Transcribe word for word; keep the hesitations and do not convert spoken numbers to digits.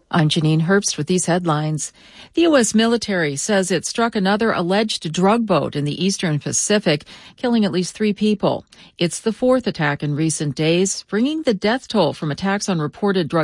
I'm Janine Herbst with these headlines. The U S military says it struck another alleged drug boat in the eastern Pacific, killing at least three people. It's the fourth attack in recent days, bringing the death toll from attacks on reported drug